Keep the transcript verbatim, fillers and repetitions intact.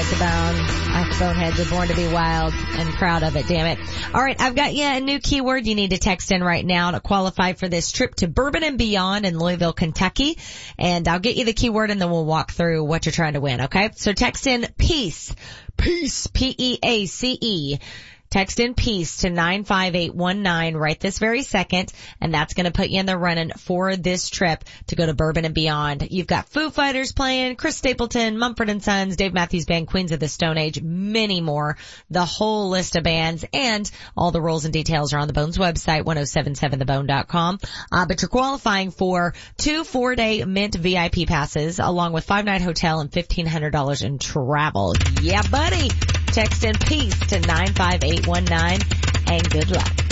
at the bone. Us boneheads are born to be wild and proud of it, damn it. All right, I've got you a new keyword you need to text in right now to qualify for this trip to Bourbon and Beyond in Louisville, Kentucky. And I'll get you the keyword and then we'll walk through what you're trying to win, okay? So text in peace. Peace. P E A C E. Text in peace to nine five eight one nine right this very second, and that's going to put you in the running for this trip to go to Bourbon and Beyond. You've got Foo Fighters playing, Chris Stapleton, Mumford and Sons, Dave Matthews Band, Queens of the Stone Age, many more. The whole list of bands and all the rules and details are on the Bones website, ten seventy-seven the bone dot com. Uh, but you're qualifying for two four-day Mint V I P passes along with five-night hotel and fifteen hundred dollars in travel. Yeah, buddy. Text in peace to nine five eight one nine and good luck.